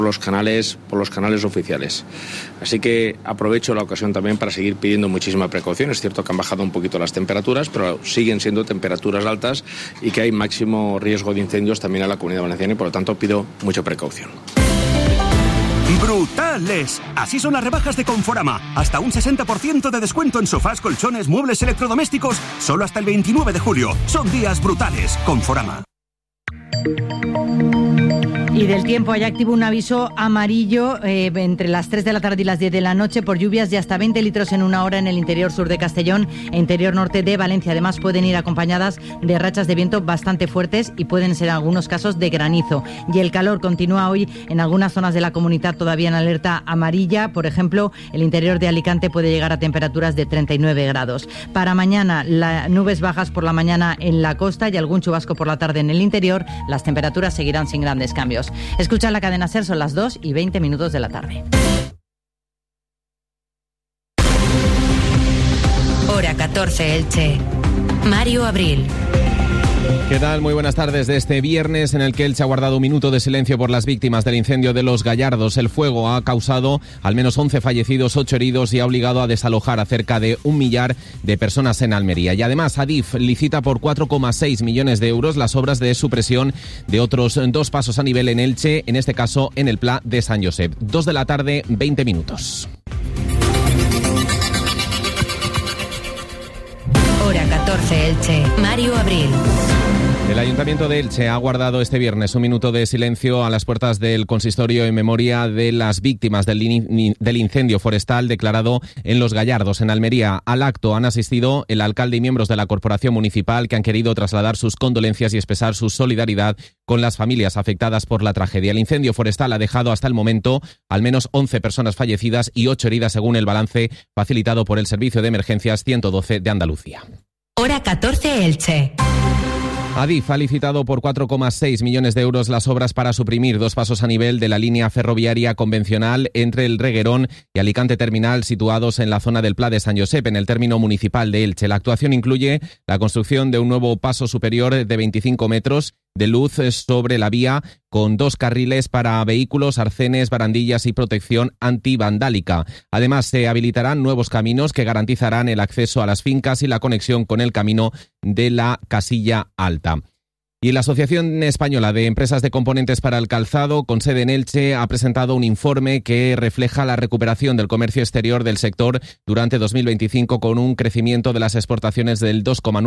por los canales oficiales. Así que aprovecho la ocasión también para seguir pidiendo muchísima precaución. Es cierto que han bajado un poquito las temperaturas, pero siguen siendo temperaturas altas y que hay máximo riesgo de incendios también en la Comunidad Valenciana y por lo tanto pido mucha precaución. ¡Brutales! Así son las rebajas de Conforama. Hasta un 60% de descuento en sofás, colchones, muebles electrodomésticos. Solo hasta el 29 de julio. Son días brutales. Conforama. Y del tiempo, hay activo un aviso amarillo entre las 3 de la tarde y las 10 de la noche por lluvias de hasta 20 litros en una hora en el interior sur de Castellón e interior norte de Valencia. Además, pueden ir acompañadas de rachas de viento bastante fuertes y pueden ser en algunos casos de granizo. Y el calor continúa hoy en algunas zonas de la comunidad todavía en alerta amarilla. Por ejemplo, el interior de Alicante puede llegar a temperaturas de 39 grados. Para mañana, nubes bajas por la mañana en la costa y algún chubasco por la tarde en el interior. Las temperaturas seguirán sin grandes cambios. Escucha la cadena SER, son las 2:20 de la tarde. Hora 14, Elche. Mario Abril. ¿Qué tal? Muy buenas tardes de este viernes en el que Elche ha guardado un minuto de silencio por las víctimas del incendio de Los Gallardos. El fuego ha causado al menos 11 fallecidos, 8 heridos y ha obligado a desalojar a cerca de 1 millar de personas en Almería. Y además Adif licita por 4,6 millones de euros las obras de supresión de otros 2 pasos a nivel en Elche, en este caso en el Pla de San Josep. 2 de la tarde, 20 minutos. Hora 14, Elche. Mario Abril. El Ayuntamiento de Elche ha guardado este viernes un minuto de silencio a las puertas del consistorio en memoria de las víctimas del incendio forestal declarado en Los Gallardos, en Almería. Al acto han asistido el alcalde y miembros de la corporación municipal que han querido trasladar sus condolencias y expresar su solidaridad con las familias afectadas por la tragedia. El incendio forestal ha dejado hasta el momento al menos 11 personas fallecidas y 8 heridas según el balance facilitado por el Servicio de Emergencias 112 de Andalucía. Hora 14, Elche. Adif ha licitado por 4,6 millones de euros las obras para suprimir 2 pasos a nivel de la línea ferroviaria convencional entre el Reguerón y Alicante Terminal, situados en la zona del Pla de San Josep, en el término municipal de Elche. La actuación incluye la construcción de un nuevo paso superior de 25 metros de luz sobre la vía, con 2 carriles para vehículos, arcenes, barandillas y protección antivandálica. Además, se habilitarán nuevos caminos que garantizarán el acceso a las fincas y la conexión con el camino de la Casilla Alta. Y la Asociación Española de Empresas de Componentes para el Calzado, con sede en Elche, ha presentado un informe que refleja la recuperación del comercio exterior del sector durante 2025, con un crecimiento de las exportaciones del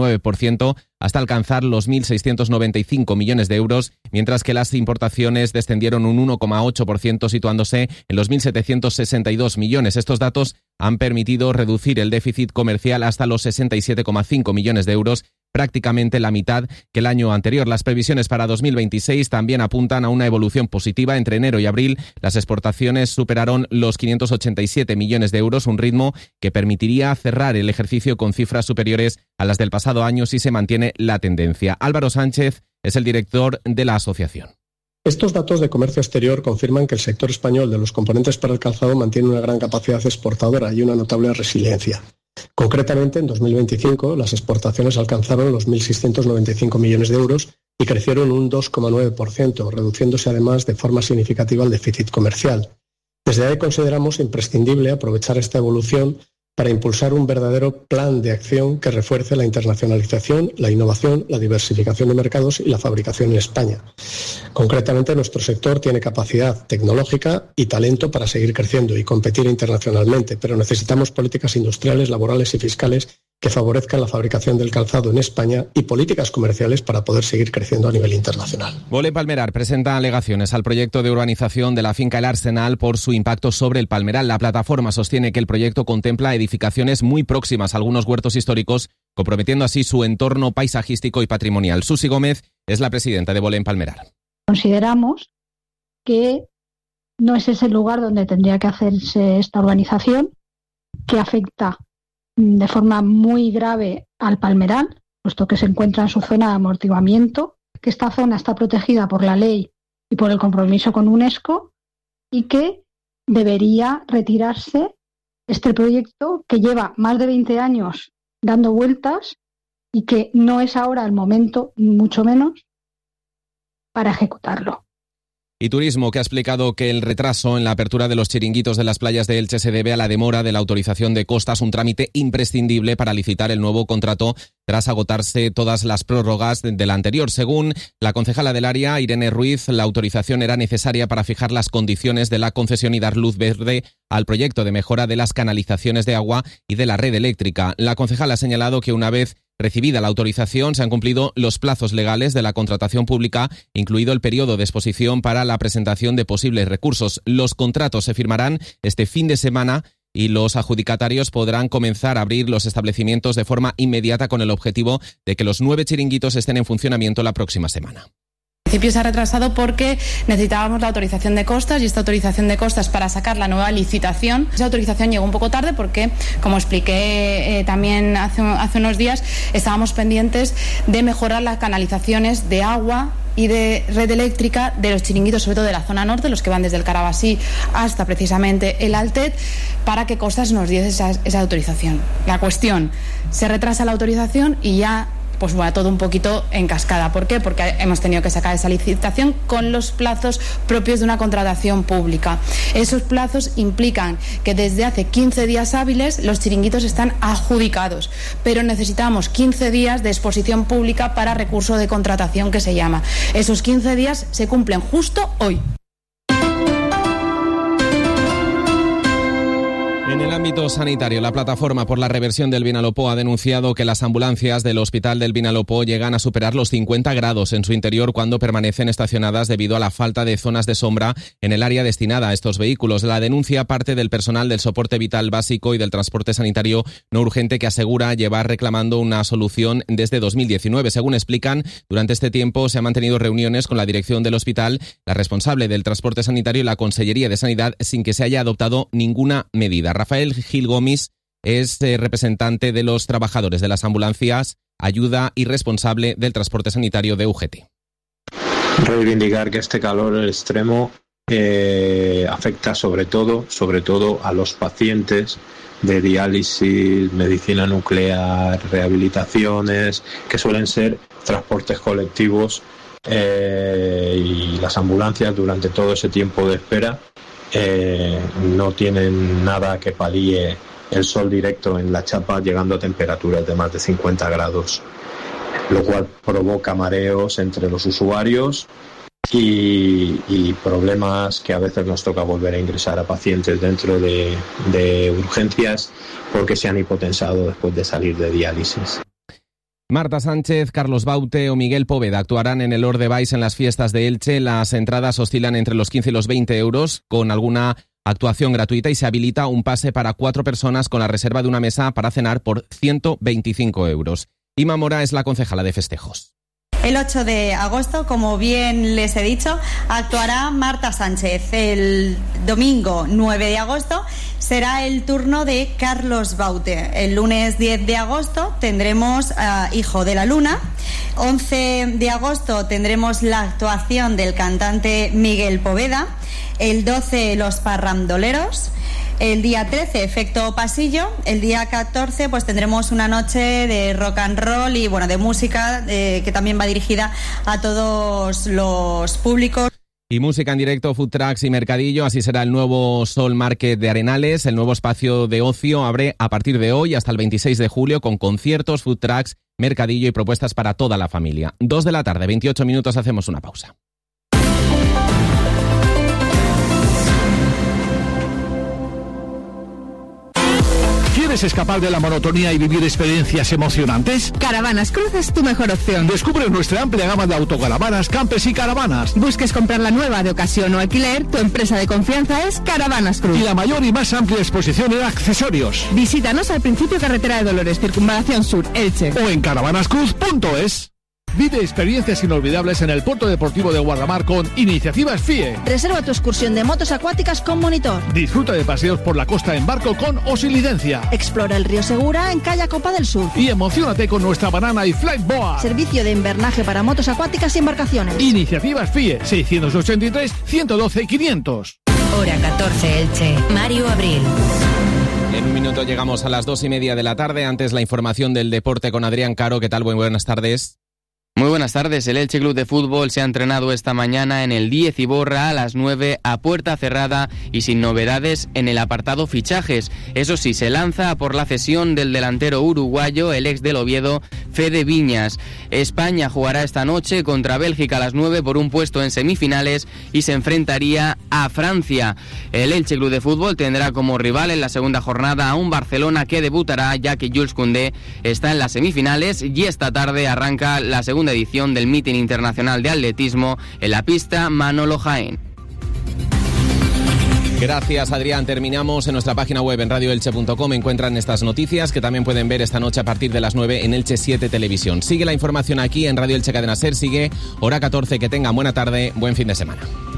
2,9% hasta alcanzar los 1.695 millones de euros, mientras que las importaciones descendieron un 1,8%, situándose en los 1.762 millones. Estos datos han permitido reducir el déficit comercial hasta los 67,5 millones de euros, prácticamente la mitad que el año anterior. Las previsiones para 2026 también apuntan a una evolución positiva. Entre enero y abril, las exportaciones superaron los 587 millones de euros, un ritmo que permitiría cerrar el ejercicio con cifras superiores a las del pasado año si se mantiene la tendencia. Álvaro Sánchez es el director de la asociación. Estos datos de comercio exterior confirman que el sector español de los componentes para el calzado mantiene una gran capacidad exportadora y una notable resiliencia. Concretamente, en 2025, las exportaciones alcanzaron los 1.695 millones de euros y crecieron un 2,9%, reduciéndose además de forma significativa el déficit comercial. Desde ahí consideramos imprescindible aprovechar esta evolución para impulsar un verdadero plan de acción que refuerce la internacionalización, la innovación, la diversificación de mercados y la fabricación en España. Concretamente, nuestro sector tiene capacidad tecnológica y talento para seguir creciendo y competir internacionalmente, pero necesitamos políticas industriales, laborales y fiscales que favorezcan la fabricación del calzado en España y políticas comerciales para poder seguir creciendo a nivel internacional. Vole Palmerar presenta alegaciones al proyecto de urbanización de la finca El Arsenal por su impacto sobre el palmeral. La plataforma sostiene que el proyecto contempla edificaciones muy próximas a algunos huertos históricos, comprometiendo así su entorno paisajístico y patrimonial. Susi Gómez es la presidenta de Vole Palmerar. Consideramos que no es ese el lugar donde tendría que hacerse esta urbanización, que afecta de forma muy grave al palmeral, puesto que se encuentra en su zona de amortiguamiento, que esta zona está protegida por la ley y por el compromiso con UNESCO y que debería retirarse este proyecto que lleva más de 20 años dando vueltas y que no es ahora el momento, mucho menos, para ejecutarlo. Y Turismo, que ha explicado que el retraso en la apertura de los chiringuitos de las playas de Elche se debe a la demora de la autorización de costas, un trámite imprescindible para licitar el nuevo contrato tras agotarse todas las prórrogas de la anterior. Según la concejala del área, Irene Ruiz, la autorización era necesaria para fijar las condiciones de la concesión y dar luz verde al proyecto de mejora de las canalizaciones de agua y de la red eléctrica. La concejala ha señalado que una vez recibida la autorización, se han cumplido los plazos legales de la contratación pública, incluido el periodo de exposición para la presentación de posibles recursos. Los contratos se firmarán este fin de semana y los adjudicatarios podrán comenzar a abrir los establecimientos de forma inmediata con el objetivo de que los 9 chiringuitos estén en funcionamiento la próxima semana. En principio se ha retrasado porque necesitábamos la autorización de costas y esta autorización de costas para sacar la nueva licitación. Esa autorización llegó un poco tarde porque, como expliqué también hace unos días, estábamos pendientes de mejorar las canalizaciones de agua y de red eléctrica de los chiringuitos, sobre todo de la zona norte, los que van desde el Carabasí hasta precisamente el Altet, para que Costas nos diese esa autorización. La cuestión, se retrasa la autorización y ya pues va todo un poquito en cascada. ¿Por qué? Porque hemos tenido que sacar esa licitación con los plazos propios de una contratación pública. Esos plazos implican que desde hace 15 días hábiles los chiringuitos están adjudicados, pero necesitamos 15 días de exposición pública para recurso de contratación, que se llama. Esos 15 días se cumplen justo hoy. En el ámbito sanitario, la Plataforma por la Reversión del Vinalopó ha denunciado que las ambulancias del Hospital del Vinalopó llegan a superar los 50 grados en su interior cuando permanecen estacionadas debido a la falta de zonas de sombra en el área destinada a estos vehículos. La denuncia parte del personal del soporte vital básico y del transporte sanitario no urgente, que asegura llevar reclamando una solución desde 2019. Según explican, durante este tiempo se han mantenido reuniones con la dirección del hospital, la responsable del transporte sanitario y la Consellería de Sanidad sin que se haya adoptado ninguna medida. Rafael Gil Gómez es representante de los trabajadores de las ambulancias, ayuda y responsable del transporte sanitario de UGT. Reivindicar que este calor extremo afecta sobre todo a los pacientes de diálisis, medicina nuclear, rehabilitaciones, que suelen ser transportes colectivos, y las ambulancias durante todo ese tiempo de espera no tienen nada que palíe el sol directo en la chapa, llegando a temperaturas de más de 50 grados, lo cual provoca mareos entre los usuarios y problemas que a veces nos toca volver a ingresar a pacientes dentro de urgencias porque se han hipotensado después de salir de diálisis. Marta Sánchez, Carlos Baute o Miguel Poveda actuarán en el Ordebais en las fiestas de Elche. Las entradas oscilan entre los 15 y los 20 euros, con alguna actuación gratuita, y se habilita un pase para 4 personas con la reserva de una mesa para cenar por 125 euros. Ima Mora es la concejala de festejos. El 8 de agosto, como bien les he dicho, actuará Marta Sánchez. El domingo 9 de agosto será el turno de Carlos Baute. El lunes 10 de agosto tendremos Hijo de la Luna. 11 de agosto tendremos la actuación del cantante Miguel Poveda. El 12, Los Parrandoleros. El día 13, Efecto Pasillo. El día 14, pues tendremos una noche de rock and roll y de música que también va dirigida a todos los públicos. Y música en directo, food trucks y mercadillo. Así será el nuevo Sol Market de Arenales. El nuevo espacio de ocio abre a partir de hoy hasta el 26 de julio con conciertos, food trucks, mercadillo y propuestas para toda la familia. 2 de la tarde, 28 minutos, hacemos una pausa. ¿Quieres escapar de la monotonía y vivir experiencias emocionantes? Caravanas Cruz es tu mejor opción. Descubre nuestra amplia gama de autocaravanas, campers y caravanas. Busques comprar la nueva de ocasión o alquiler, tu empresa de confianza es Caravanas Cruz. Y la mayor y más amplia exposición en accesorios. Visítanos al principio Carretera de Dolores, Circunvalación Sur, Elche. O en caravanascruz.es. Vive experiencias inolvidables en el Puerto Deportivo de Guardamar con Iniciativas FIE. Reserva tu excursión de motos acuáticas con monitor. Disfruta de paseos por la costa en barco con o sin licencia. Explora el río Segura en Calla Copa del Sur. Y emociónate con nuestra banana y flight board. Servicio de invernaje para motos acuáticas y embarcaciones. Iniciativas FIE 683 112 500. Hora 14 Elche. Mario Abril. En un minuto llegamos a las 2:30 de la tarde. Antes la información del deporte con Adrián Caro. ¿Qué tal? Buenas tardes. Muy buenas tardes. El Elche Club de Fútbol se ha entrenado esta mañana en el 10 Iborra a las 9 a puerta cerrada y sin novedades en el apartado fichajes. Eso sí, se lanza por la cesión del delantero uruguayo, el ex del Oviedo, Fede Viñas. España jugará esta noche contra Bélgica a las 9 por un puesto en semifinales y se enfrentaría a Francia. El Elche Club de Fútbol tendrá como rival en la segunda jornada a un Barcelona que debutará, ya que Jules Koundé está en las semifinales, y esta tarde arranca la segunda edición del Meeting Internacional de Atletismo en la pista Manolo Jaén. Gracias, Adrián. Terminamos. En nuestra página web en radioelche.com encuentran estas noticias que también pueden ver esta noche a partir de las 9 en Elche 7 Televisión. Sigue la información aquí en Radio Elche Cadena Ser. Sigue hora 14. Que tengan buena tarde, buen fin de semana.